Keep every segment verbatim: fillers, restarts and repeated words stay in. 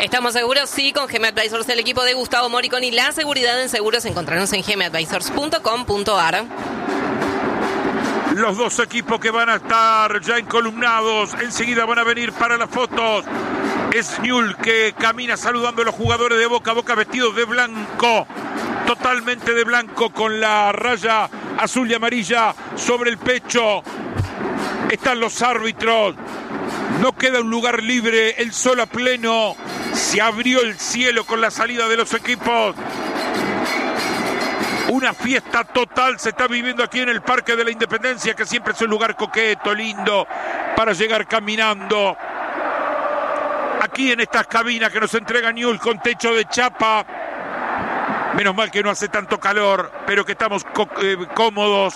¿Estamos seguros? Sí, con G M Advisors, el equipo de Gustavo Moricón y la seguridad en seguros. Encontrarnos en g m advisors punto com punto a r. Los dos equipos que van a estar ya encolumnados, enseguida van a venir para las fotos. Es Newell's que camina saludando a los jugadores de Boca. Boca vestidos de blanco, totalmente de blanco, con la raya azul y amarilla sobre el pecho. Están los árbitros. No queda un lugar libre, el sol a pleno. Se abrió el cielo con la salida de los equipos. Una fiesta total se está viviendo aquí en el Parque de la Independencia, que siempre es un lugar coqueto, lindo, para llegar caminando. Aquí en estas cabinas que nos entrega Newell's con techo de chapa. Menos mal que no hace tanto calor, pero que estamos co- eh, cómodos.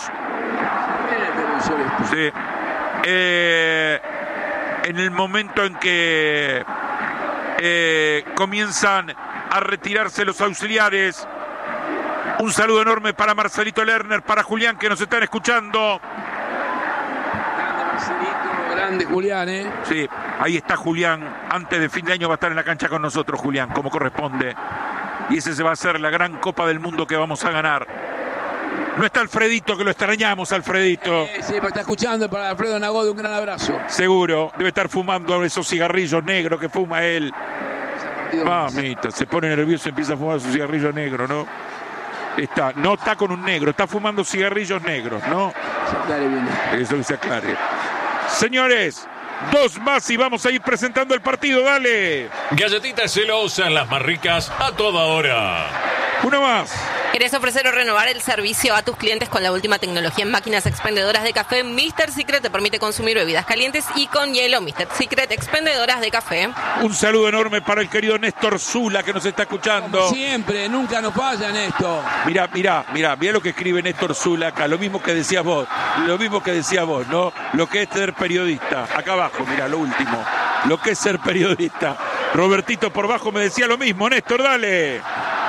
Sí. Eh, en el momento en que eh, comienzan a retirarse los auxiliares. Un saludo enorme para Marcelito Lerner, para Julián, que nos están escuchando. Grande Marcelito, grande Julián, ¿eh? Sí, ahí está Julián. Antes de fin de año va a estar en la cancha con nosotros, Julián, como corresponde. Y ese se va a ser la gran Copa del Mundo que vamos a ganar. No está Alfredito, que lo extrañamos, Alfredito. Eh, sí, pero está escuchando. Para Alfredo Nagode, un gran abrazo. Seguro, debe estar fumando esos cigarrillos negros que fuma él. Mamita, se pone nervioso y empieza a fumar su cigarrillo negro, ¿no? Está, no está con un negro, está fumando cigarrillos negros, ¿no? Se aclare bien. Eso que se aclare. Señores, dos más y vamos a ir presentando el partido, dale. Galletitas celosas, las más ricas a toda hora. Una más. ¿Querés ofrecer o renovar el servicio a tus clientes con la última tecnología en máquinas expendedoras de café? mister Secret te permite consumir bebidas calientes y con hielo. mister Secret, expendedoras de café. Un saludo enorme para el querido Néstor Zula, que nos está escuchando. Como siempre, nunca nos fallan esto. Mirá, mirá, mirá, mirá lo que escribe Néstor Zula acá, lo mismo que decías vos, lo mismo que decías vos, ¿no? Lo que es ser periodista. Acá abajo, mirá, lo último. Lo que es ser periodista. Robertito por abajo me decía lo mismo. Néstor, dale.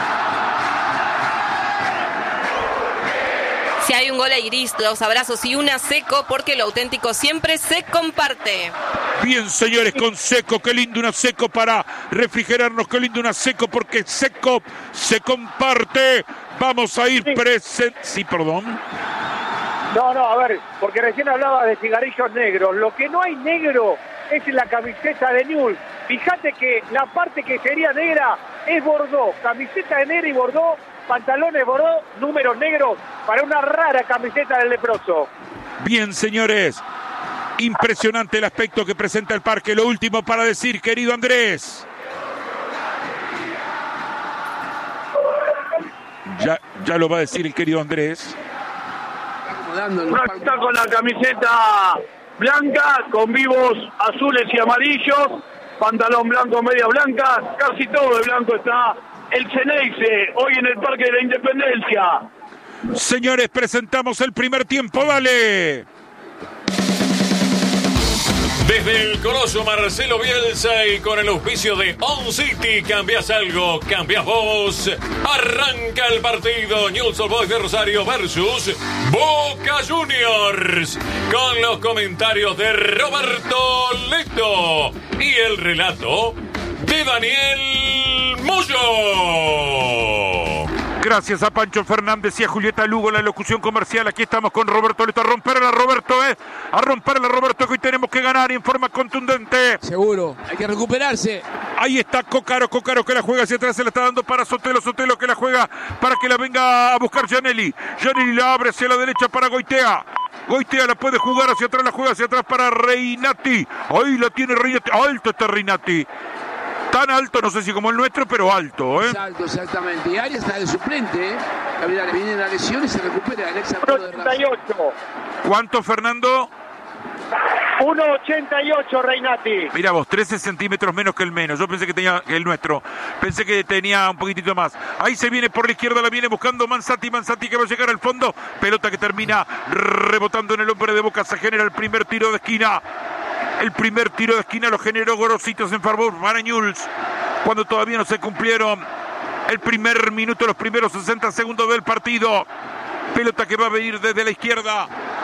Si hay un gol a gris, dos abrazos y una seco, porque lo auténtico siempre se comparte. Bien, señores, con seco, qué lindo una seco para refrigerarnos, qué lindo una seco, porque seco se comparte. Vamos a ir Sí. presentes. Sí, perdón. No, no, a ver, porque recién hablaba de cigarrillos negros. Lo que no hay negro es en la camiseta de Newell's. Fíjate que la parte que sería negra es bordó. Camiseta de negra y bordó, pantalones bordó, números negros para una rara camiseta del leproso. Bien, señores. Impresionante el aspecto que presenta el parque. Lo último para decir, querido Andrés. Ya, ya lo va a decir el querido Andrés. Uno está con la camiseta blanca, con vivos azules y amarillos, pantalón blanco, media blanca, casi todo de blanco está el Ceneice, hoy en el Parque de la Independencia. Señores, presentamos el primer tiempo, dale. Desde el Coloso Marcelo Bielsa y con el auspicio de On City, cambias algo, cambias vos. Arranca el partido Newell's Old Boys de Rosario versus Boca Juniors, con los comentarios de Roberto Leto y el relato de Daniel Moyo. Gracias a Pancho Fernández y a Julieta Lugo, la locución comercial. Aquí estamos con Roberto Leto. A romperla, Roberto, ¿eh? A romperla, Roberto, que hoy tenemos que ganar en forma contundente. Seguro, hay que recuperarse. Ahí está Cocaro, Cocaro que la juega hacia atrás, se la está dando para Sotelo, Sotelo que la juega para que la venga a buscar Gianelli. Gianelli la abre hacia la derecha para Goitea. Goitea la puede jugar hacia atrás, la juega hacia atrás para Reinati. Ahí la tiene Reinati. Alto está Reinati. Tan alto, no sé si como el nuestro, pero alto, ¿eh? Es alto, exactamente. Y Arias está de suplente, ¿eh? Gabriel, viene la lesión y se recupera el ex uno ochenta y ocho. ¿Cuánto, Fernando? uno ochenta y ocho Reinati. Mira vos, trece centímetros menos que el menos. Yo pensé que tenía que el nuestro. Pensé que tenía un poquitito más. Ahí se viene por la izquierda, la viene buscando Manzati. Manzati que va a llegar al fondo. Pelota que termina rebotando en el hombre de Boca. Se genera el primer tiro de esquina. El primer tiro de esquina lo generó Gorositos en favor para Newell's, cuando todavía no se cumplieron el primer minuto, los primeros sesenta segundos del partido. Pelota que va a venir desde la izquierda.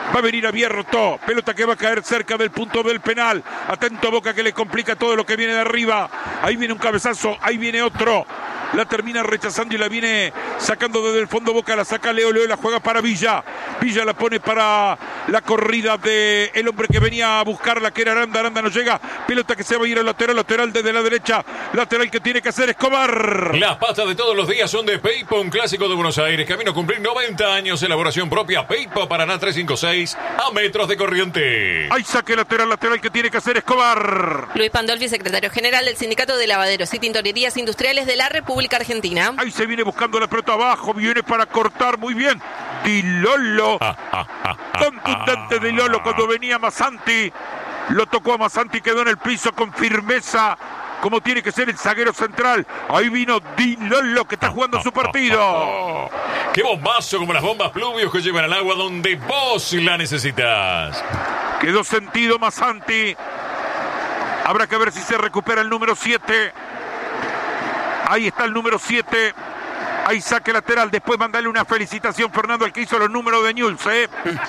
Va a venir abierto. Pelota que va a caer cerca del punto del penal. Atento Boca que le complica todo lo que viene de arriba. Ahí viene un cabezazo. Ahí viene otro. La termina rechazando y la viene sacando desde el fondo Boca. La saca Leo. Leo la juega para Villa. Villa la pone para la corrida de el hombre que venía a buscarla, que era Aranda. Aranda no llega. Pelota que se va a ir al lateral. Lateral desde la derecha. Lateral que tiene que hacer Escobar. Las pastas de todos los días son de Peipo, un clásico de Buenos Aires. Camino a cumplir noventa años. Elaboración propia. Peipo, Paraná trescientos cincuenta y seis. A metros de Corriente. Hay saque lateral. Lateral que tiene que hacer Escobar. Luis Pandolfi, secretario general del Sindicato de Lavaderos y Tintorerías Industriales de la República Argentina. Ahí se viene buscando la pelota abajo. Viene para cortar muy bien. Di Lolo. Contundente Di Lolo cuando venía Massanti. Lo tocó a Massanti, quedó en el piso con firmeza, como tiene que ser el zaguero central. Ahí vino Di Lolo, que está jugando su partido. ¡Qué bombazo! Como las bombas pluvios que llevan al agua donde vos la necesitas. Quedó sentido Massanti. Habrá que ver si se recupera el número siete. Ahí está el número siete. Ahí saque lateral. Después mandarle una felicitación, Fernando, al que hizo los números de Newell's, ¿eh?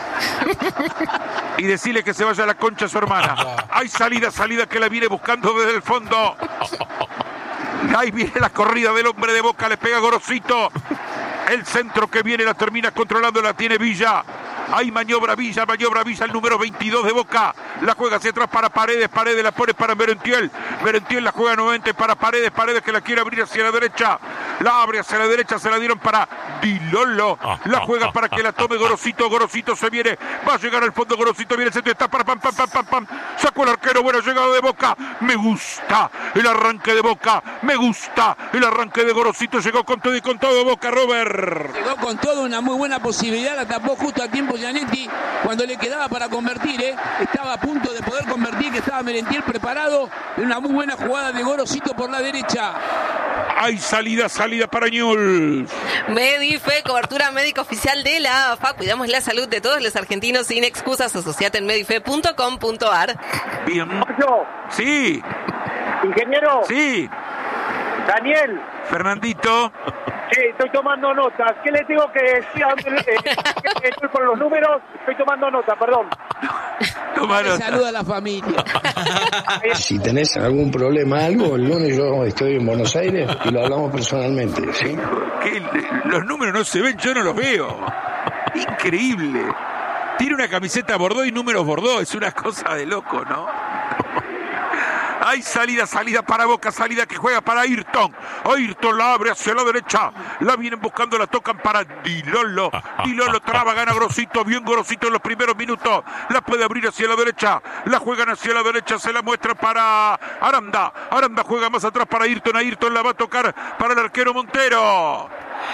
Y decirle que se vaya a la concha a su hermana. Hay salida, salida que la viene buscando desde el fondo. Ahí viene la corrida del hombre de Boca. Le pega Gorosito. El centro que viene la termina controlando, la tiene Villa. Ahí maniobra Villa, maniobra Villa, el número veintidós de Boca. La juega hacia atrás para Paredes, Paredes la pone para Merentiel. Merentiel la juega nuevamente para Paredes, Paredes que la quiere abrir hacia la derecha. La abre hacia la derecha, se la dieron para Di Lolo. La juega para que la tome Gorosito, Gorosito se viene. Va a llegar al fondo Gorosito, viene el centro, está para pam, pam, pam, pam, pam. Sacó el arquero, bueno, llegado de Boca. Me gusta el arranque de Boca, me gusta el arranque de Gorosito. Llegó con todo y con todo Boca, Robert. Llegó con todo, una muy buena posibilidad, la tapó justo a tiempo Gianetti cuando le quedaba para convertir, ¿eh? Estaba a punto de poder convertir, que estaba Merentiel preparado. Una muy buena jugada de Gorosito por la derecha. Hay salida, salida para Newell's. Medife, cobertura médica oficial de la A F A. Cuidamos la salud de todos los argentinos sin excusas. Asociate en medife punto com punto ar. Bien. Yo, Sí, ingeniero, sí. Daniel, Fernandito. sí, estoy tomando nota. ¿Qué le tengo que decir? Eh, estoy con los números, estoy tomando nota, perdón. Toma Le nota. saluda a la familia. Si tenés algún problema, algo, el lunes yo estoy en Buenos Aires y lo hablamos personalmente, ¿sí? Que los números no se ven, yo no los veo. Increíble. Tiene una camiseta Bordeaux y números Bordeaux. Es una cosa de loco, ¿no? Hay salida, salida para Boca, salida que juega para Ayrton. Ayrton la abre hacia la derecha. La vienen buscando, la tocan para Di Lolo. Di Lolo traba, gana Gorosito. Bien Gorosito en los primeros minutos. La puede abrir hacia la derecha. La juegan hacia la derecha, se la muestra para Aranda. Aranda juega más atrás para Ayrton. Ayrton la va a tocar para el arquero Montero.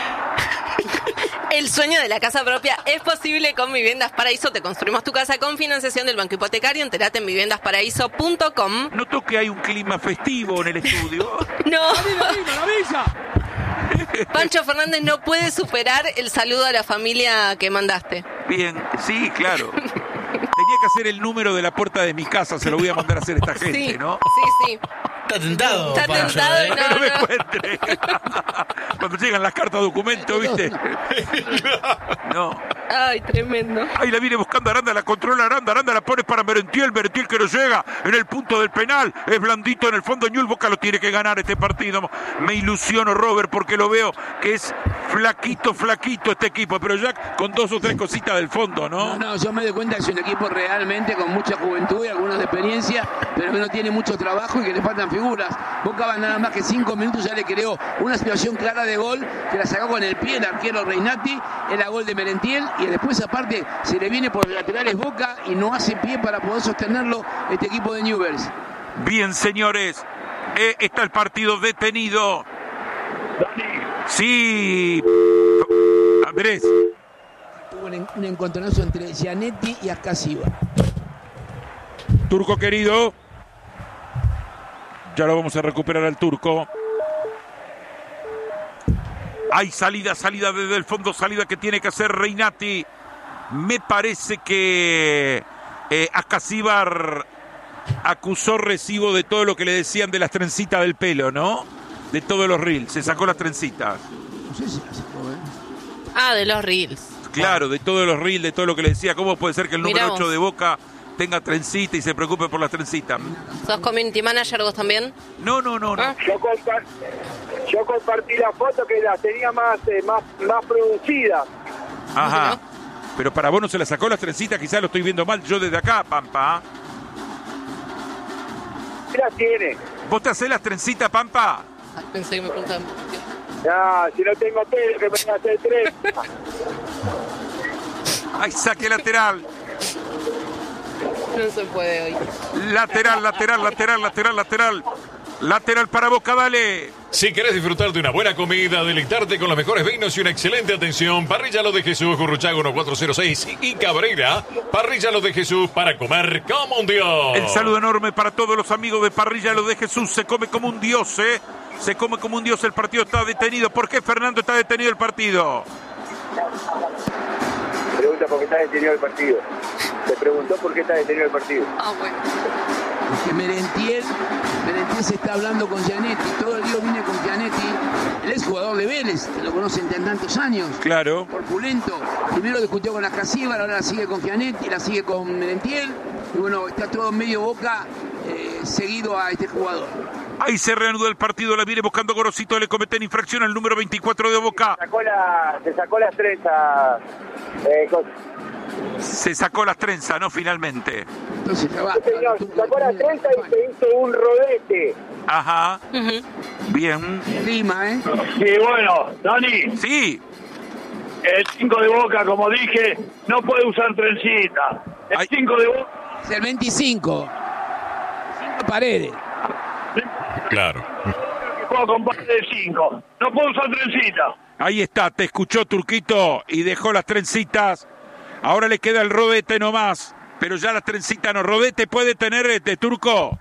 El sueño de la casa propia es posible con Viviendas Paraíso. Te construimos tu casa con financiación del Banco Hipotecario. Entérate en viviendas paraíso punto com. Noto que hay un clima festivo en el estudio. No. ¡La visa! Pancho Fernández no puede superar el saludo a la familia que mandaste. Bien, sí, claro. Tenía que hacer el número de la puerta de mi casa, se lo voy a mandar a hacer esta gente, Sí, ¿no? sí, sí. Está tentado. Está Pancho, tentado ¿eh? y No, no, me no. encuentre. Cuando llegan las cartas documentos, ¿viste? No. Ay, tremendo. Ahí la viene buscando Aranda, la controla Aranda, Aranda la pone para Merentiel, Merentiel que no llega en el punto del penal, es blandito en el fondo, Newell's. Boca lo tiene que ganar este partido. Me ilusiono, Robert, porque lo veo que es flaquito, flaquito este equipo, pero ya con dos o tres cositas del fondo, ¿no? No, no, yo me doy cuenta que es un equipo realmente con mucha juventud y algunos de experiencia, pero que no tiene mucho trabajo y que le faltan figuras. Boca va nada más que cinco minutos, ya le creó una situación clara de gol que la sacó con el pie el arquero Reinati, era gol de Merentiel y después aparte se le viene por los laterales Boca y no hace pie para poder sostenerlo este equipo de Newell's. Bien, señores, eh, está el partido detenido. Sí, Andrés. Hubo un, un encontronazo entre Gianetti y Ascasiba. Turco querido. Ya lo vamos a recuperar al Turco. Hay salida, salida desde el fondo, salida que tiene que hacer Reinati. Me parece que eh, Ascasíbar acusó recibo de todo lo que le decían de las trencitas del pelo, ¿no? De todos los reels. Se sacó las trencitas. No sé si la sacó, ¿eh? Ah, de los reels. claro, de todos los reels, de todo lo que le decía. ¿Cómo puede ser que el Mirá número ocho vos. de Boca tenga trencita y se preocupe por las trencitas? ¿Sos community manager vos también? No, no, no, no. Ah. Yo, compa- yo compartí la foto que la tenía más, eh, más, más producida. Ajá. Pero para vos no se la sacó las trencitas, quizás lo estoy viendo mal yo desde acá, Pampa. ¿Qué la tiene? ¿Vos te hacés las trencitas, Pampa? Ay, pensé que me preguntaban. Ah, si no tengo pelo, que me voy a hacer tres. Ay, saque lateral. No se puede hoy. Lateral, lateral, lateral, lateral, lateral. Lateral para Boca, dale. Si querés disfrutar de una buena comida, deleitarte con los mejores vinos y una excelente atención, Parrilla Los de Jesús, Gurruchaga uno cuatro cero seis y Cabrera, Parrilla Los de Jesús para comer como un dios. El saludo enorme para todos los amigos de Parrilla Lo de Jesús. Se come como un dios, ¿eh? Se come como un dios. El partido está detenido. ¿Por qué, Fernando, está detenido el partido? Pregunta por qué está detenido el partido. Se preguntó por qué está detenido el partido. Ah, bueno. Porque Merentiel, Merentiel se está hablando con Gianetti, todo el día viene con Gianetti, él es jugador de Vélez, que lo conocen de tantos años. Claro. Corpulento. Primero discutió con la Casíbar, ahora la sigue con Gianetti, la sigue con Merentiel. Y bueno, está todo medio Boca eh, seguido a este jugador. Ahí se reanudó el partido, la viene buscando Gorosito, le cometen infracción al número veinticuatro de Boca. Sacó la, se sacó las trenzas. Eh, con- Se sacó las trenzas, ¿no? Finalmente. Entonces ya va. Sí, señor, se sacó las trenzas y se hizo un rodete. Ajá. Ujú. Bien. Lima, ¿eh? Sí, bueno, Dani, Sí. el cinco de Boca, como dije, no puede usar trencita. El Ay. cinco de Boca... Es el veinticinco. Cinco Paredes. Claro. Juego con parte de cinco. No puedo usar trencita. Ahí está, te escuchó Turquito y dejó las trencitas. Ahora le queda el rodete nomás. Pero ya las trencitas no. ¿Rodete puede tener este Turco?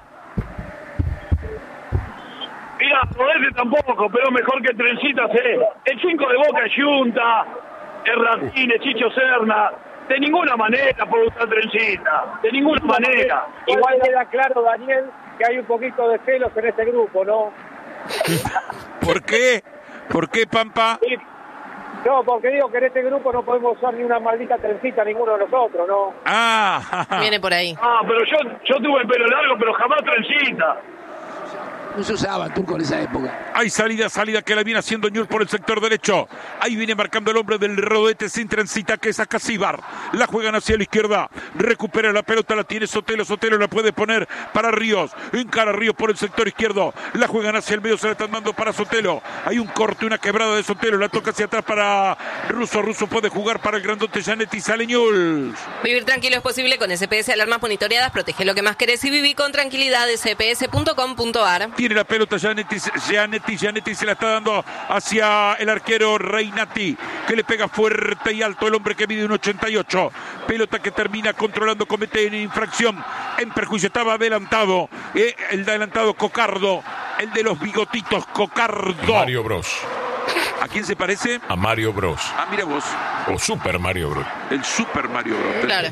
Mira, rodete tampoco, pero mejor que trencita, ¿eh? El cinco de Boca es Junta, es Martínez, Chicho Serna. De ninguna manera puedo usar trencita. De ninguna manera. Igual queda claro, Daniel, que hay un poquito de celos en este grupo, ¿no? ¿Por qué? ¿Por qué, Pampa? Sí. No, porque digo que en este grupo no podemos usar ni una maldita trencita ninguno de nosotros, ¿no? Ah, Viene por ahí. Ah, pero yo, yo tuve pelo largo, pero jamás trencita. No se usaba Turco en esa época. hay salida, salida que la viene haciendo Ñul por el sector derecho. Ahí viene marcando el hombre del rodete sin trencita, que es Acasíbar. La juegan hacia la izquierda. Recupera la pelota, la tiene Sotelo. Sotelo la puede poner para Ríos. Encara Ríos por el sector izquierdo. La juegan hacia el medio, se la están dando para Sotelo. Hay un corte, una quebrada de Sotelo. La toca hacia atrás para Russo. Russo puede jugar para el grandote Gianetti. Sale Ñul. Vivir tranquilo es posible con S P S Alarmas Monitoreadas. Protege lo que más querés y viví con tranquilidad. S P S punto com punto a r. Tiene la pelota Gianetti, Gianetti, Gianetti se la está dando hacia el arquero Reinati, que le pega fuerte y alto el hombre que mide un ochenta y ocho. Pelota que termina controlando, comete en infracción, en perjuicio, estaba adelantado, eh, el adelantado Cocardo, el de los bigotitos, Cocardo. Mario Bros. ¿A quién se parece? A Mario Bros. Ah, mira vos, O Super Mario Bros. el Super Mario Bros. Claro.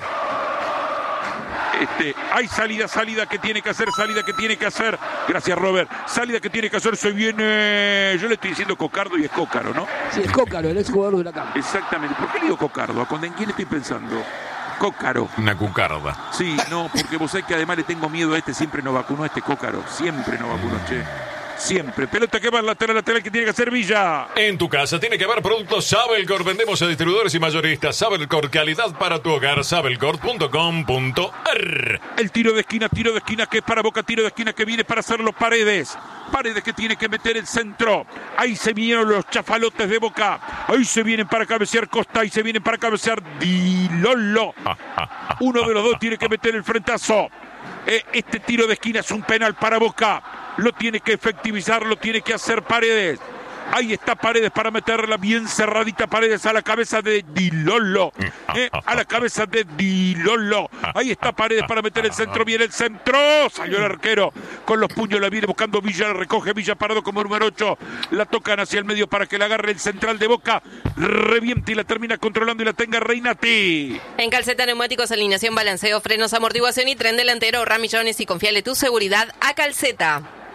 Este, hay salida, salida que tiene que hacer, salida que tiene que hacer. Gracias, Robert. Salida que tiene que hacer, se viene. Yo le estoy diciendo Cocardo y es Cócaro, ¿no? Sí, es Cócaro, el ex jugador de la Cámara. Exactamente. ¿Por qué le digo Cocardo? ¿Con en quién estoy pensando? Cócaro. Una cucarda. Sí, no, porque vos sabés que además le tengo miedo a este, siempre no vacunó a este Cócaro. Siempre no vacunó, che. Siempre. Pelota que va al lateral, lateral que tiene que hacer Villa. En tu casa tiene que haber productos Sabelcor. Vendemos a distribuidores y mayoristas. Sabelcor, calidad para tu hogar. Sabelcor punto com punto a r. El tiro de esquina, tiro de esquina que es para Boca, tiro de esquina que viene para hacerlo Paredes. Paredes que tiene que meter el centro. Ahí se vinieron los chafalotes de Boca. Ahí se vienen para cabecear Costa y se vienen para cabecear Di Lolo. Uno de los dos tiene que meter el frentazo. Eh, este tiro de esquina es un penal para Boca. Lo tiene que efectivizar, lo tiene que hacer Paredes. Ahí está Paredes para meterla bien cerradita. Paredes a la cabeza de Di Lolo. Eh, a la cabeza de Di Lolo. Ahí está Paredes para meter el centro. Viene el centro. Salió el arquero con los puños. La viene buscando Villa. La recoge Villa parado como número ocho. La tocan hacia el medio para que la agarre el central de Boca. Reviente y la termina controlando y la tenga Reinati. En Calceta Neumáticos, alineación, balanceo, frenos, amortiguación y tren delantero. Ahorra millones y confiale tu seguridad a Calceta.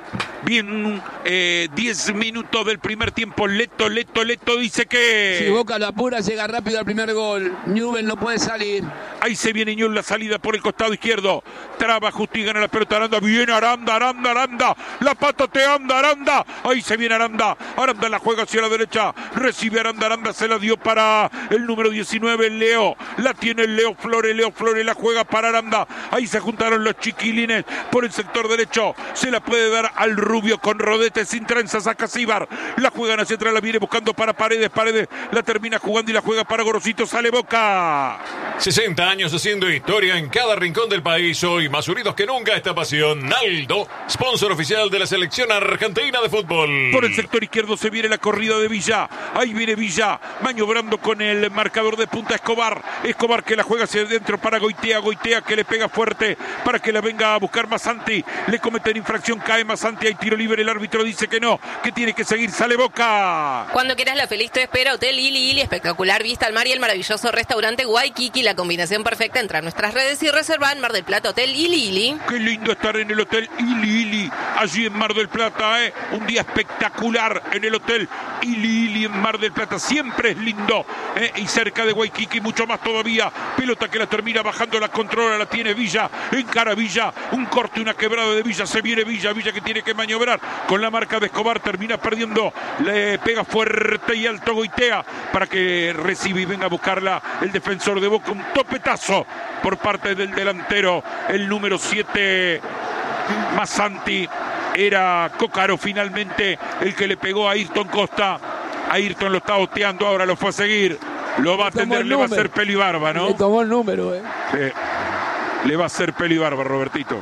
Bien, eh, diez minutos del primer tiempo. Leto, Leto, Leto dice que... Si Boca lo apura, llega rápido al primer gol. Newell no puede salir. Ahí se viene Newell, la salida por el costado izquierdo. Traba, Justi, gana la pelota Aranda. Viene Aranda, Aranda, Aranda. La patateanda Aranda. Ahí se viene Aranda. Aranda la juega hacia la derecha. Recibe Aranda, Aranda se la dio para el número diecinueve, Leo. La tiene el Leo Flores, Leo Flores la juega para Aranda. Ahí se juntaron los chiquilines por el sector derecho. Se la puede dar al Rubio con rodete sin trenzas a Casíbar. La juegan hacia atrás, la viene buscando para Paredes. Paredes la termina jugando y la juega para Gorosito. Sale Boca. sesenta años haciendo historia en cada rincón del país. Hoy más unidos que nunca esta pasión. Naldo, sponsor oficial de la selección argentina de fútbol. Por el sector izquierdo se viene la corrida de Villa. Ahí viene Villa maniobrando con el marcador de punta Escobar. Escobar que la juega hacia adentro para Goitea. Goitea que le pega fuerte para que la venga a buscar Masanti. Le cometen infracción, cae Masanti. Hay tiro libre, el árbitro dice que no, que tiene que seguir. Sale Boca. Cuando quieras la feliz te espera Hotel Ili Ili, espectacular vista al mar y el maravilloso restaurante Waikiki, la combinación perfecta. Entra a nuestras redes y reserva en Mar del Plata Hotel Ili Ili. Qué lindo estar en el Hotel Ili Ili, allí en Mar del Plata, ¿eh? Un día espectacular en el Hotel Ili Ili en Mar del Plata, siempre es lindo, ¿eh? Y cerca de Waikiki mucho más todavía. Pelota que la termina bajando, la controla, la tiene Villa, encara Villa, un corte, una quebrada de Villa, se viene Villa, Villa que tiene que maniobrar con la marca de Escobar, termina perdiendo, le pega fuerte y alto Goitea para que reciba y venga a buscarla el defensor de Boca, un topetazo por parte del delantero, el número siete, Masanti. Era Cócaro finalmente el que le pegó a Ayrton Costa. Ayrton lo está oteando, ahora lo fue a seguir, lo va a atender, le va a hacer pelo y barba, ¿no? Le tomó el número, ¿eh? Sí. Le va a hacer pelo y barba, Robertito.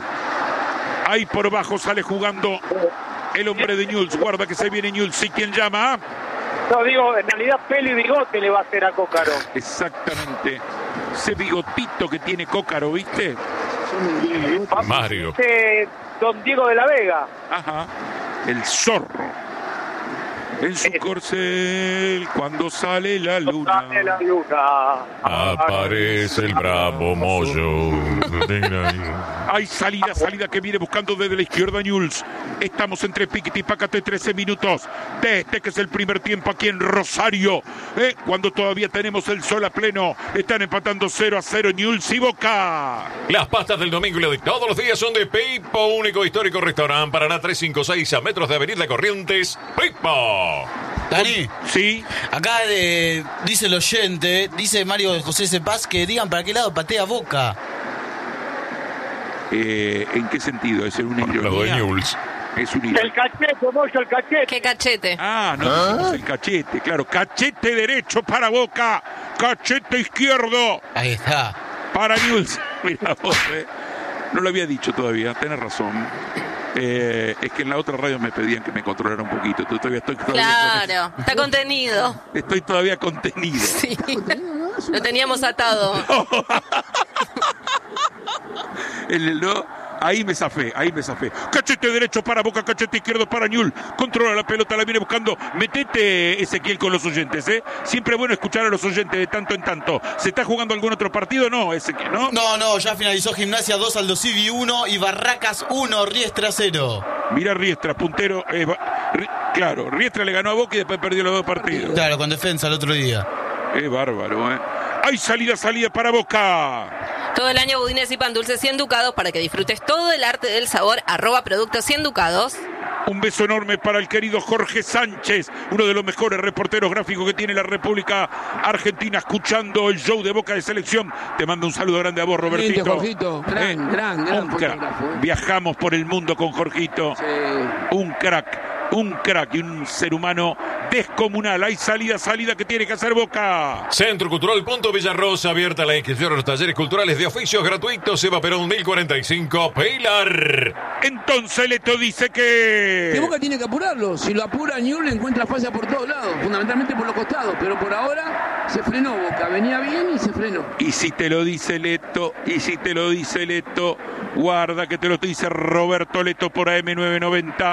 Ahí por bajo sale jugando el hombre de Newell's. Guarda que se viene Newell's. ¿Sí quién llama? No, digo, en realidad pelo y bigote le va a hacer a Cócaro. Exactamente. Ese bigotito que tiene Cócaro, ¿viste? Mario. Este, don Diego de la Vega. Ajá. El zorro. En su corcel, cuando sale la luna, Sale la luna. Aparece el bravo Moyo. hay salida, salida que viene buscando desde la izquierda Newell's. Estamos entre Piquete y Pácate, trece minutos de este que es el primer tiempo aquí en Rosario, ¿eh? Cuando todavía tenemos el sol a pleno. Están empatando cero a cero Newell's y Boca. Las pastas del domingo y las de todos los días son de Pipo, único histórico restaurante Paraná trescientos cincuenta y seis a metros de Avenida Corrientes. Pipo. Dani, Sí. acá eh, dice el oyente, dice Mario José Cepaz, que digan para qué lado patea Boca. Eh, ¿En qué sentido? ¿Es un Lado de ironía? Newell's. Es un ironía. El cachete, Moyo, el cachete. ¡Qué cachete! Ah, no dijimos el cachete, claro. Cachete derecho para Boca. Cachete izquierdo Ahí está. para Newell's. Mira vos, eh. No lo había dicho todavía, tenés razón. Eh, es que en la otra radio me pedían que me controlara un poquito. Tú todavía estoy todavía Claro, está contenido. con- estoy todavía contenido. Sí. Lo teníamos atado. El, el- no, ahí me zafé, ahí me zafé. Cachete derecho para Boca, cachete izquierdo para Newell's. Controla la pelota, la viene buscando. Metete, Ezequiel, con los oyentes, ¿eh? Siempre es bueno escuchar a los oyentes de tanto en tanto. ¿Se está jugando algún otro partido? No, Ezequiel, ¿no? No, no, ya finalizó Gimnasia dos, Aldo Civi uno y Barracas uno, Riestra cero. Mira Riestra, puntero. eh, va- Ri- claro, Riestra le ganó a Boca y después perdió los dos partidos. Claro, con defensa el otro día. Qué bárbaro, ¿eh? Hay salida, salida para Boca. Todo el año budines y pan dulces cien ducados para que disfrutes todo el arte del sabor. Arroba productos cien ducados. Un beso enorme para el querido Jorge Sánchez, uno de los mejores reporteros gráficos que tiene la República Argentina, escuchando el show de Boca de Selección. Te mando un saludo grande a vos, Robertito. Lindo, Jorgito. Gran, gran, gran un crack. fotógrafo, eh. Viajamos por el mundo con Jorgito. Sí. Un crack, un crack y un ser humano descomunal. Hay salida, salida que tiene que hacer Boca. Centro Cultural Punto Villarrosa, abierta la inscripción a los talleres culturales de oficios gratuitos. Eva Perón mil cuarenta y cinco, Pilar. Entonces Leto dice que... Que Boca tiene que apurarlo. Si lo apura Newell's encuentra falla por todos lados, fundamentalmente por los costados. Pero por ahora se frenó Boca. Venía bien y se frenó. Y si te lo dice Leto, y si te lo dice Leto, guarda que te lo dice Roberto Leto por A M novecientos noventa.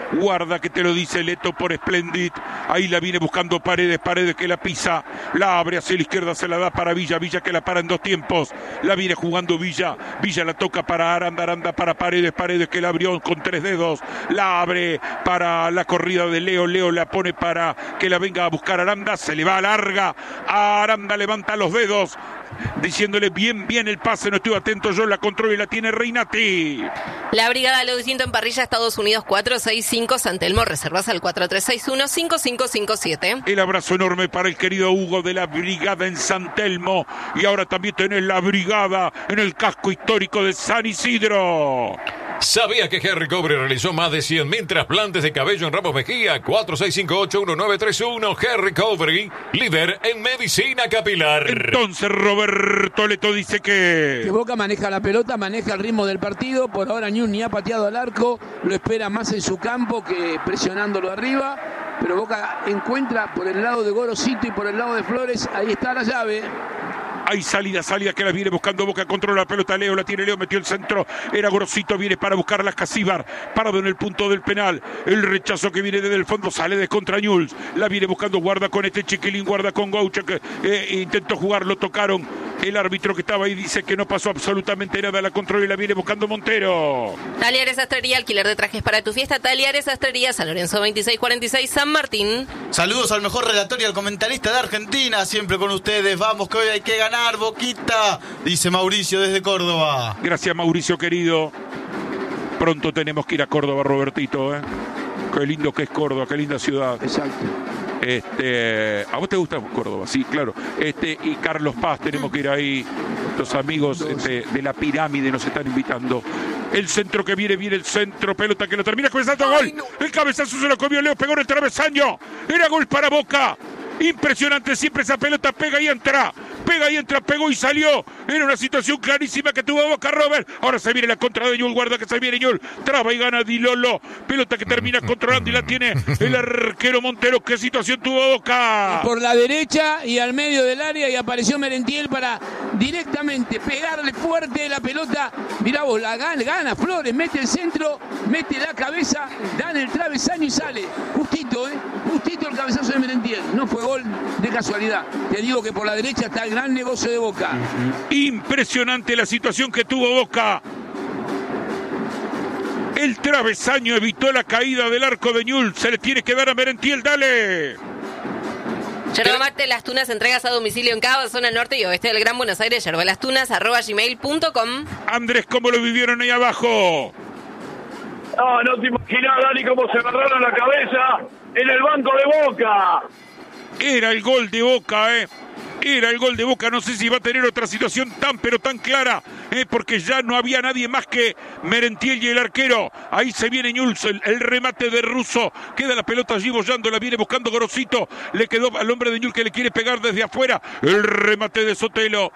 Guarda que te lo dice Leto por Splendid. Ahí la viene buscando Paredes, Paredes que la pisa, la abre hacia la izquierda, se la da para Villa, Villa que la para en dos tiempos, la viene jugando Villa, Villa la toca para Aranda, Aranda para Paredes, Paredes que la abrió con tres dedos, la abre para la corrida de Leo, Leo la pone para que la venga a buscar Aranda, se le va larga, Aranda levanta los dedos, diciéndole bien, bien el pase, no estuve atento yo, la control y la tiene Reinati. La Brigada Lo Distinto en Parrilla, Estados Unidos cuatro seis cinco, San Telmo, reservas al cuatro tres seis uno, cinco cinco cinco siete. El abrazo enorme para el querido Hugo de la Brigada en San Telmo, y ahora también tenés la Brigada en el casco histórico de San Isidro. ¿Sabía que Henry Cobre realizó más de cien mil trasplantes de cabello en Ramos Mejía? cuatro seis cinco ocho uno nueve tres uno. Henry Cobre, líder en medicina capilar. Entonces Roberto Leto dice que... Que Boca maneja la pelota, maneja el ritmo del partido. Por ahora Ñul ni ha pateado al arco, lo espera más en su campo que presionándolo arriba. Pero Boca encuentra por el lado de Gorosito y por el lado de Flores, ahí está la llave. Hay salida, salida que la viene buscando Boca, controla la pelota Leo, la tiene Leo, metió el centro, era Gorosito, viene para buscar la Casíbar, parado en el punto del penal, el rechazo que viene desde el fondo, sale de contra Ñuls, la viene buscando, guarda con este Chiquilín, guarda con Gaucha, que eh, intentó jugar, lo tocaron, el árbitro que estaba ahí dice que no pasó absolutamente nada, la controla y la viene buscando Montero. Talleres Sastrería, alquiler de trajes para tu fiesta, Talleres Sastrería, San Lorenzo veintiséis cuarenta y seis, San Martín. Saludos al mejor relator y al comentarista de Argentina, siempre con ustedes, vamos que hoy hay que ganar. Boquita, dice Mauricio desde Córdoba. Gracias Mauricio querido. Pronto tenemos que ir a Córdoba, Robertito, ¿eh? Qué lindo que es Córdoba, qué linda ciudad. Exacto. Este, ¿a vos te gusta Córdoba? Sí, claro. Este, y Carlos Paz, tenemos que ir ahí. Los amigos este, de la pirámide nos están invitando. El centro que viene, viene el centro, pelota que lo termina, cabezazo, gol. El cabezazo se lo comió Leo, pegó en el travesaño. Era gol para Boca. Impresionante, siempre esa pelota pega y entra. Pega y entra, pegó y salió. Era una situación clarísima que tuvo Boca, Robert. Ahora se viene la contra de Ñul, guarda que se viene Ñul. Traba y gana Di Lolo. Pelota que termina controlando y la tiene el arquero Montero. ¿Qué situación tuvo Boca? Por la derecha y al medio del área, y apareció Merentiel para directamente pegarle fuerte la pelota. Mirá vos, la gana, gana Flores, mete el centro, mete la cabeza, da en el travesaño y sale. Justito, ¿eh? Justito el cabezazo de Merentiel. No fue gol de casualidad. Te digo que por la derecha está el gran negocio de Boca. Impresionante la situación que tuvo Boca. El travesaño evitó la caída del arco de Ñul. Se le tiene que dar a Merentiel, dale. Yerba Mate Las Tunas, entregas a domicilio en Cava, zona norte y oeste del Gran Buenos Aires. Yerbalastunas arroba gmail punto com. Andrés, ¿cómo lo vivieron ahí abajo? No, no te imaginás, Dani, cómo se agarraron la cabeza en el banco de Boca. Era el gol de Boca, ¿eh? Era el gol de Boca, no sé si va a tener otra situación tan pero tan clara, eh, porque ya no había nadie más que Merentiel y el arquero. Ahí se viene Ñuls, el, el remate de Russo, queda la pelota allí bollando, la viene buscando Gorosito, le quedó al hombre de Ñuls que le quiere pegar desde afuera, el remate de Sotelo.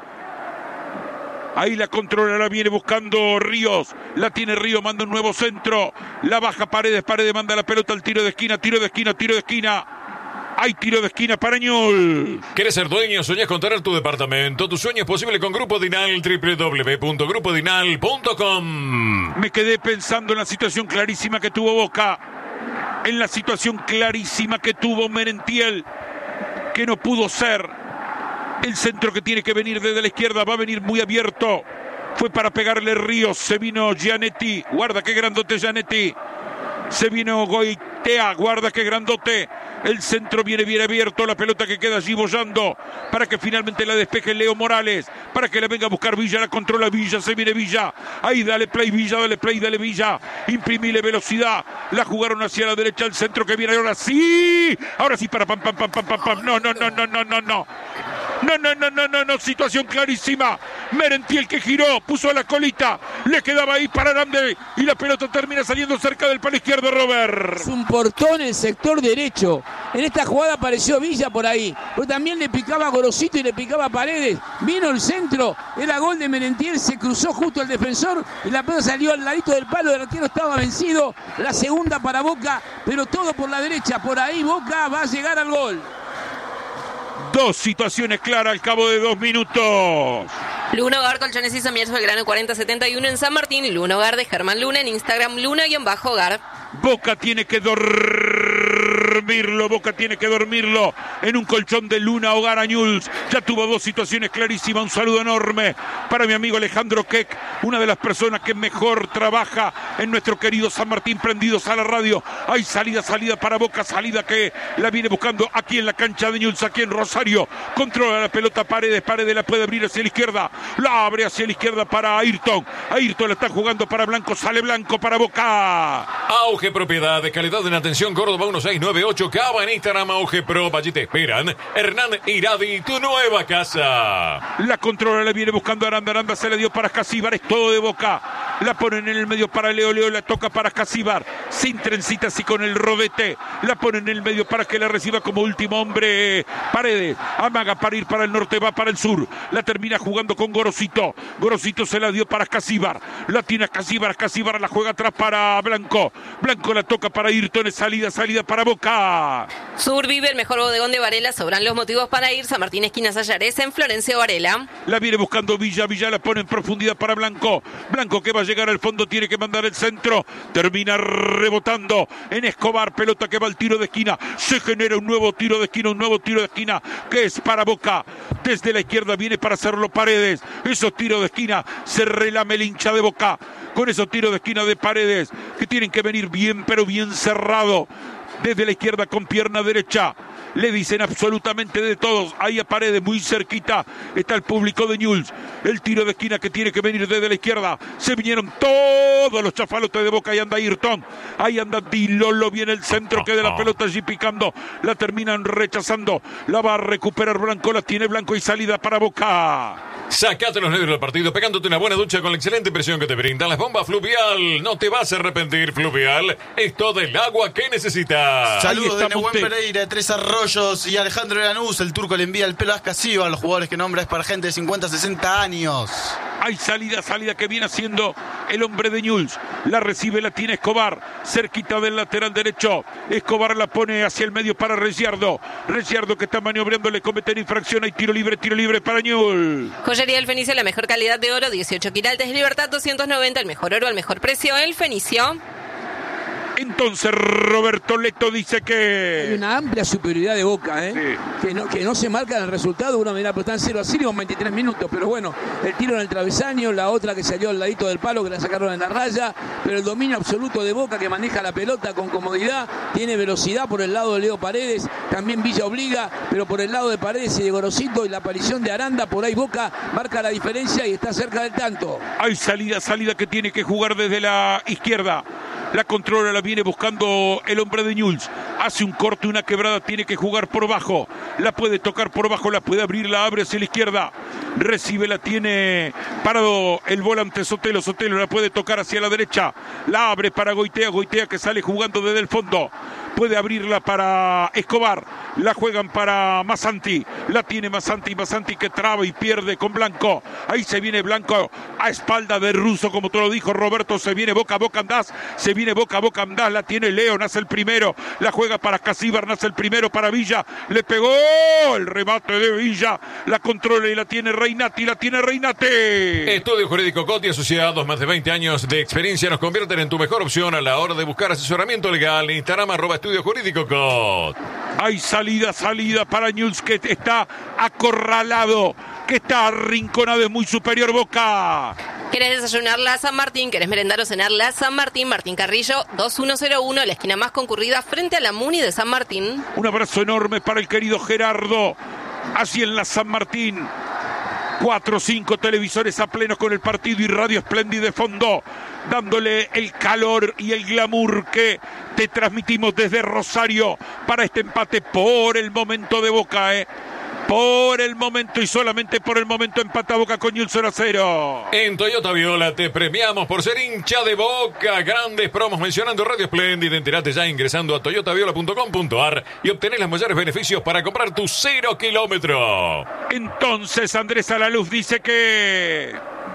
Ahí la controla, la viene buscando Ríos, la tiene Ríos, manda un nuevo centro, la baja Paredes, Paredes manda la pelota al tiro de esquina, tiro de esquina, tiro de esquina. Hay tiro de esquina para Ñul. ¿Quieres ser dueño? ¿Soñás con tener tu departamento? Tu sueño es posible con Grupo Dinal, doble u doble u doble u punto grupo dinal punto com. Me quedé pensando en la situación clarísima que tuvo Boca, en la situación clarísima que tuvo Merentiel, que no pudo ser. El centro que tiene que venir desde la izquierda va a venir muy abierto. Fue para pegarle Ríos, se vino Gianetti, guarda qué grandote Gianetti. Se vino Goitea, guarda qué grandote. El centro viene bien abierto, la pelota que queda allí bollando para que finalmente la despeje Leo Morales, para que la venga a buscar Villa, la controla Villa, se viene Villa. Ahí dale play Villa, dale play, dale Villa. Imprimile velocidad, la jugaron hacia la derecha, el centro que viene ahora sí. Ahora sí para pam pam pam pam pam pam. No, no, no, no, no, no, no. No, no, no, no, no, no, situación clarísima. Merentiel que giró, puso la colita, le quedaba ahí para Aranda y la pelota termina saliendo cerca del palo izquierdo, Robert. Es un portón en el sector derecho. En esta jugada apareció Villa por ahí, pero también le picaba a Gorosito y le picaba a Paredes. Vino el centro, era gol de Merentiel, se cruzó justo el defensor y la pelota salió al ladito del palo, el arquero estaba vencido. La segunda para Boca, pero todo por la derecha, por ahí Boca va a llegar al gol. Dos situaciones claras al cabo de dos minutos. Luna Hogar, Colchones y Somieres, Belgrano cuarenta setenta y uno en San Martín. Luna Hogar de Germán Luna en Instagram, Luna-Hogar. Boca tiene que dormirlo, Boca tiene que dormirlo en un colchón de Luna Hogar a Newell's. Ya tuvo dos situaciones clarísimas. Un saludo enorme para mi amigo Alejandro Keck, una de las personas que mejor trabaja en nuestro querido San Martín, prendidos a la radio. Hay salida, salida para Boca, salida que la viene buscando aquí en la cancha de Newell's, aquí en Rosario. Controla la pelota Paredes, Paredes la puede abrir hacia la izquierda, la abre hacia la izquierda para Ayrton. Ayrton la está jugando para Blanco, sale Blanco para Boca. Auge Propiedad, de calidad en atención, Córdoba uno seis nueve ocho, Cava en Instagram, Auge Pro, allí te esperan. Hernán Iradi, tu nueva casa. La controla, la viene buscando Aranda, Aranda se la dio para Casíbar, es todo de Boca. La ponen en el medio para Leo, Leo la toca para Casíbar, sin trencitas y con el rodete. La ponen en el medio para que la reciba como último hombre Paredes. Amaga para ir para el norte, va para el sur. La termina jugando con Gorosito. Gorosito se la dio para Casíbar. La tiene Casíbar, Casíbar la juega atrás para Blanco. Blanco la toca para Ayrton, salida, salida para Boca. Sur vive el mejor bodegón de Varela, sobran los motivos para ir. San Martín, esquina Sayares, en Florencio Varela. La viene buscando Villa, Villa la pone en profundidad para Blanco. Blanco que va a llegar al fondo, tiene que mandar el centro. Termina rebotando en Escobar, pelota que va al tiro de esquina. Se genera un nuevo tiro de esquina, un nuevo tiro de esquina que es para Boca. Desde la izquierda viene para hacerlo Paredes. Esos tiros de esquina se relame el hincha de Boca. Con esos tiros de esquina de Paredes que tienen que venir bien, pero bien cerrado. Desde la izquierda con pierna derecha. Le dicen absolutamente de todos. Ahí a Paredes, muy cerquita, está el público de Newell's. El tiro de esquina que tiene que venir desde la izquierda. Se vinieron todos los chafalotes de Boca. Ahí anda Ayrton. Ahí anda Di Lolo. Viene el centro que de la pelota allí picando. La terminan rechazando. La va a recuperar Blanco. La tiene Blanco y salida para Boca. Sacate los nervios del partido pegándote una buena ducha con la excelente presión que te brindan las bombas Fluvial. No te vas a arrepentir, Fluvial. Es todo el agua que necesitas. Saludos de Nehuen Pereira, Tres Arroyos y Alejandro Lanús. El turco le envía el pelo a Ascasiva a los jugadores que nombra. Es para gente de cincuenta a sesenta años. Hay salida, salida que viene haciendo el hombre de Newell's. La recibe, la tiene Escobar, cerquita del lateral derecho. Escobar la pone hacia el medio para Reciardo. Reciardo que está maniobrando, le cometen infracción. Hay tiro libre, tiro libre para Newell's. Joyería El Fenicio, la mejor calidad de oro, dieciocho quilates, Libertad doscientos noventa, el mejor oro al mejor precio, El Fenicio. Entonces Roberto Leto dice que... Hay una amplia superioridad de Boca, ¿eh? Sí. Que, no, que no se marca en el resultado. Uno mira, pero están cero a cero con veintitrés minutos. Pero bueno, el tiro en el travesaño, la otra que salió al ladito del palo, que la sacaron en la raya. Pero el dominio absoluto de Boca, que maneja la pelota con comodidad. Tiene velocidad por el lado de Leo Paredes. También Villa obliga, pero por el lado de Paredes y de Gorosito y la aparición de Aranda, por ahí Boca marca la diferencia y está cerca del tanto. Hay salida, salida que tiene que jugar desde la izquierda. La controla, la viene buscando el hombre de Newell's. Hace un corte, una quebrada, tiene que jugar por bajo. La puede tocar por bajo, la puede abrir, la abre hacia la izquierda. Recibe, la tiene parado el volante Sotelo. Sotelo la puede tocar hacia la derecha. La abre para Goitea. Goitea que sale jugando desde el fondo. Puede abrirla para Escobar. La juegan para Massanti. La tiene Massanti. Massanti que traba y pierde con Blanco. Ahí se viene Blanco a espalda de Russo, como te lo dijo Roberto. Se viene Boca, Boca andás. Se viene Boca, Boca andás. La tiene Leo, nace el primero. La juega para Casíbar, nace el primero para Villa. Le pegó el remate de Villa. La controla y la tiene Reinati. La tiene Reinati. Estudio Jurídico Coti, asociados, más de veinte años de experiencia, nos convierten en tu mejor opción a la hora de buscar asesoramiento legal. Instagram, arroba Estudio Jurídico Cot. Hay salida, salida para Newell's que está acorralado, que está arrinconado, es muy superior Boca. ¿Querés desayunar la San Martín? ¿Querés merendar o cenar la San Martín? Martín Carrillo, dos mil uno, la esquina más concurrida frente a la Muni de San Martín. Un abrazo enorme para el querido Gerardo, así en la San Martín. Cuatro o cinco televisores a pleno con el partido y Radio Espléndida de fondo, dándole el calor y el glamour que te transmitimos desde Rosario para este empate por el momento de Boca, ¿eh? Por el momento y solamente por el momento empata Boca con Newell's cero a cero. En Toyota Viola te premiamos por ser hincha de Boca. Grandes promos mencionando Radio Espléndida. Entérate ya ingresando a toyota viola punto com punto ar y obtenés los mayores beneficios para comprar tu cero kilómetro. Entonces Andrés Alaluz dice que...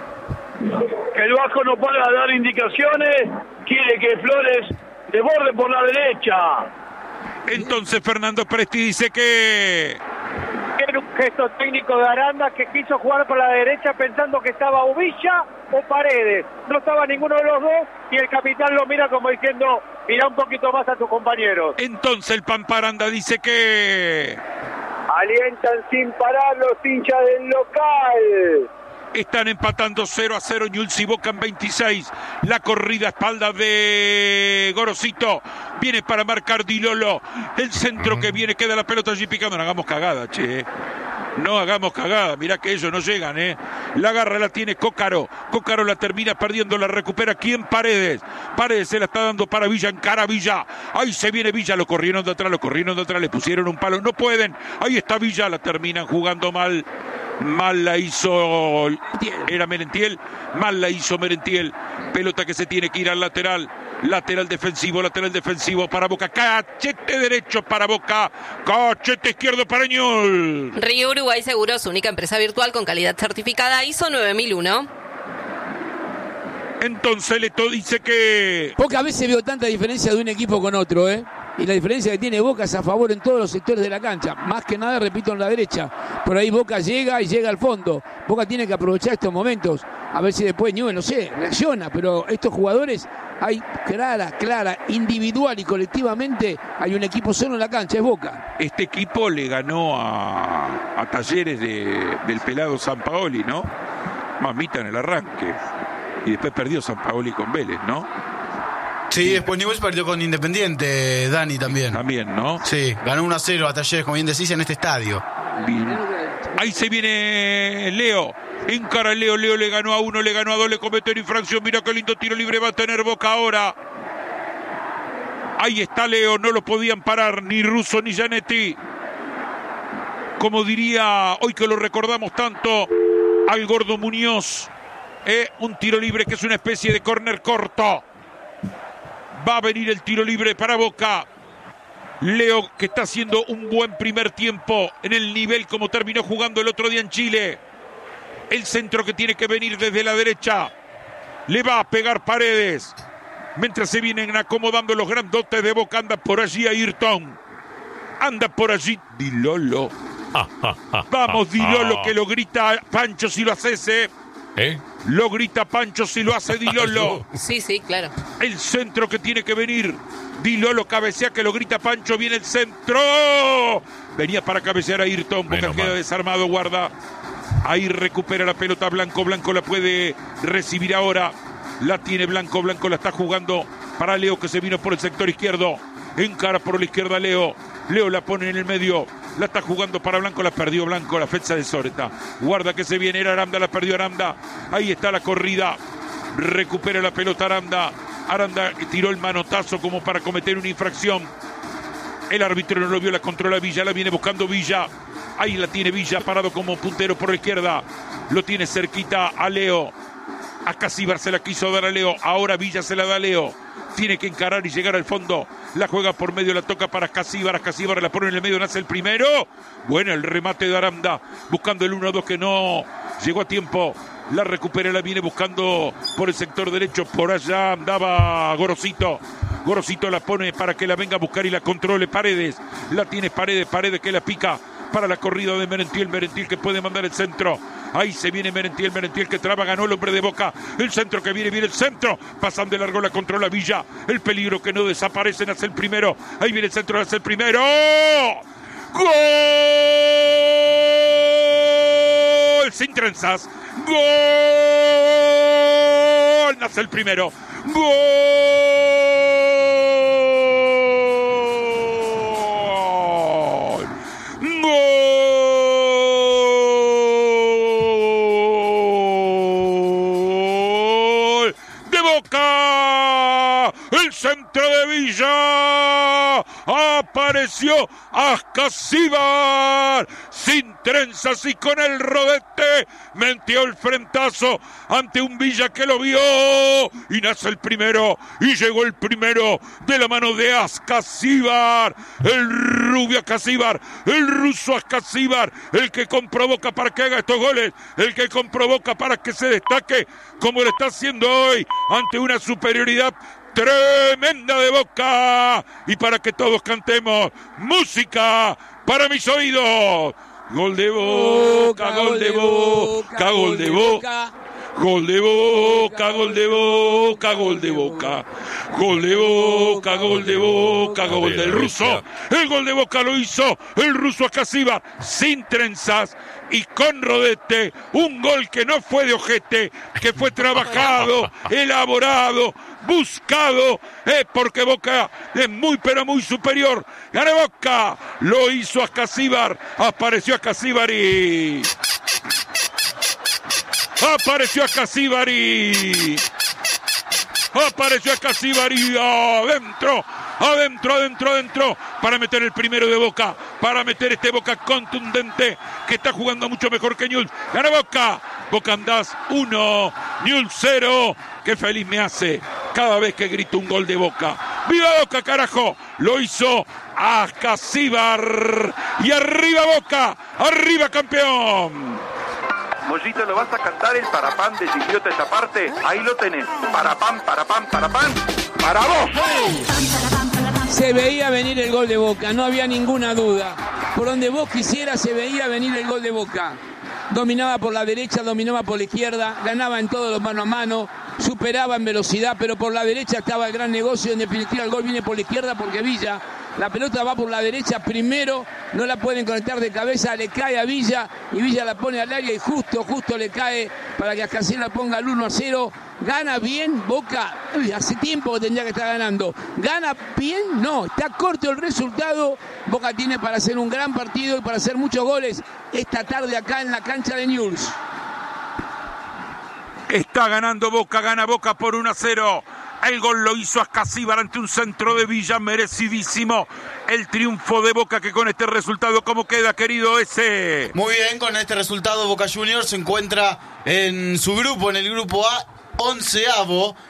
que el Vasco no para dar indicaciones, quiere que Flores desborde por la derecha. Entonces Fernando Presti dice que... En un Gesto técnico de Aranda que quiso jugar por la derecha pensando que estaba o Villa o Paredes. No estaba ninguno de los dos y el capitán lo mira como diciendo, mira un poquito más a tus compañeros. Entonces el Pampa Aranda dice que... alientan sin parar los hinchas del local. Están empatando cero a cero Newell's y Boca en veintiséis. La corrida a espalda de Gorosito. Viene para marcar Di Lolo. El centro que viene, queda la pelota allí picando. No hagamos cagada, che. No hagamos cagada. Mirá que ellos no llegan, eh. La garra la tiene Cócaro. Cócaro la termina perdiendo. La recupera. ¿Quién? Paredes. Paredes se la está dando para Villa. Encara Villa. Ahí se viene Villa. Lo corrieron de atrás. Lo corrieron de atrás. Le pusieron un palo. No pueden. Ahí está Villa. La terminan jugando mal. Mal la hizo, era Merentiel, mal la hizo Merentiel, pelota que se tiene que ir al lateral, lateral defensivo, lateral defensivo para Boca, cachete derecho para Boca, cachete izquierdo para Newell's. Río Uruguay Seguros, única empresa virtual con calidad certificada I S O nueve mil uno. Entonces Leto dice que... Pocas veces veo tanta diferencia de un equipo con otro, ¿eh? Y la diferencia que tiene Boca es a favor en todos los sectores de la cancha. Más que nada, repito, en la derecha. Por ahí Boca llega y llega al fondo. Boca tiene que aprovechar estos momentos. A ver si después Newell's, no sé, reacciona. Pero estos jugadores, hay clara, clara, individual y colectivamente, hay un equipo solo en la cancha, es Boca. Este equipo le ganó a, a Talleres de, del pelado Sampaoli, ¿no? Mamita en el arranque. Y después perdió Sampaoli con Vélez, ¿no? Sí, después Newell's perdió con Independiente, Dani, también. También, ¿no? Sí, ganó uno a cero a Talleres, como bien decís, en este estadio. Bien. Ahí se viene Leo. Encara Leo, Leo le ganó a uno, le ganó a dos, le cometió una infracción. Mira qué lindo tiro libre va a tener Boca ahora. Ahí está Leo, no lo podían parar ni Russo ni Gianetti. Como diría, hoy que lo recordamos tanto, al Gordo Muñoz. Eh, un tiro libre que es una especie de córner corto. Va a venir el tiro libre para Boca. Leo, que está haciendo un buen primer tiempo en el nivel como terminó jugando el otro día en Chile. El centro que tiene que venir desde la derecha. Le va a pegar Paredes. Mientras se vienen acomodando los grandotes de Boca, anda por allí Ayrton. Anda por allí Di Lolo. Vamos, Di Lolo, que lo grita Pancho si lo haces, ¿eh? ¿Eh? Lo grita Pancho si lo hace Di Lolo. Sí, sí, claro. El centro que tiene que venir. Di Lolo cabecea, que lo grita Pancho. Viene el centro. Venía para cabecear a Ayrton. Boca queda desarmado, guarda. Ahí recupera la pelota Blanco. Blanco la puede recibir ahora. La tiene Blanco. Blanco la está jugando para Leo, que se vino por el sector izquierdo. Encara por la izquierda Leo. Leo la pone en el medio. La está jugando para Blanco, la perdió Blanco, la fecha de Soreta. Guarda que se viene, era Aranda, la perdió Aranda. Ahí está la corrida. Recupera la pelota Aranda. Aranda tiró el manotazo como para cometer una infracción. El árbitro no lo vio, la controla Villa, la viene buscando Villa. Ahí la tiene Villa, parado como puntero por la izquierda. Lo tiene cerquita a Leo. A Casíbar se la quiso dar a Leo. Ahora Villa se la da a Leo. Tiene que encarar y llegar al fondo. La juega por medio, la toca para Casíbar. Casíbar la pone en el medio, nace el primero. Bueno, el remate de Aranda. Buscando el uno dos que no llegó a tiempo. La recupera, la viene buscando por el sector derecho. Por allá andaba Gorosito. Gorosito la pone para que la venga a buscar y la controle Paredes. La tiene Paredes, Paredes que la pica para la corrida de Merentiel. Merentiel que puede mandar el centro. Ahí se viene Merentiel, Merentiel que traba, ganó el hombre de Boca. El centro que viene, viene el centro. Pasan de largo, la controla Villa. El peligro que no desaparecen, hace el primero. Ahí viene el centro, hace el primero. ¡Gol! Sin trenzas. ¡Gol! Nace el primero. ¡Gol! El centro de Villa. Apareció Ascasíbar sin trenzas y con el rodete metió el frentazo ante un Villa que lo vio y nace el primero y llegó el primero de la mano de Ascasíbar, el rubio Ascasíbar, el ruso Ascasíbar, el que comprovoca para que haga estos goles, el que comprovoca para que se destaque como lo está haciendo hoy ante una superioridad tremenda de Boca. Y para que todos cantemos música para mis oídos, Gol de Boca, gol de Boca, gol de Boca. Gol de Boca, gol de Boca, gol de Boca. Gol de Boca, gol de Boca, gol del ruso. El gol de Boca lo hizo el ruso Ascasíbar sin trenzas y con rodete. Un gol que no fue de ojete, que fue trabajado, elaborado, buscado, eh, porque Boca es muy pero muy superior. Gana Boca, lo hizo Ascasíbar, apareció Ascasíbar y... Apareció Ascasíbar y... Apareció Ascasíbar y adentro, adentro, adentro, adentro, para meter el primero de Boca, para meter este Boca contundente, que está jugando mucho mejor que Newell's. Gana Boca, Boca andás uno, Newell's cero. Qué feliz me hace cada vez que grito un gol de Boca. ¡Viva Boca, carajo! Lo hizo Ascasíbar. Y arriba Boca, arriba campeón. Mollito, ¿lo vas a cantar el parapán de Chiquiote esta parte? Ahí lo tenés. Parapán, parapán, parapán. ¡Para vos! Se veía venir el gol de Boca, no había ninguna duda. Por donde vos quisieras se veía venir el gol de Boca. Dominaba por la derecha, dominaba por la izquierda, ganaba en todos los mano a mano, superaba en velocidad, pero por la derecha estaba el gran negocio. En definitiva, el gol viene por la izquierda porque Villa, la pelota va por la derecha primero, no la pueden conectar de cabeza, le cae a Villa y Villa la pone al área y justo, justo le cae para que Ascasíbar ponga el uno a cero. ¿Gana bien Boca? Uy, hace tiempo que tendría que estar ganando. ¿Gana bien? No, está corto el resultado. Boca tiene para hacer un gran partido y para hacer muchos goles esta tarde acá en la cancha de Newell's. Está ganando Boca, gana Boca por uno a cero. El gol lo hizo Ascasíbar ante un centro de Villa, merecidísimo. El triunfo de Boca, que con este resultado, ¿cómo queda, querido ese? Muy bien, con este resultado Boca Juniors se encuentra en su grupo, en el grupo A, onceavo,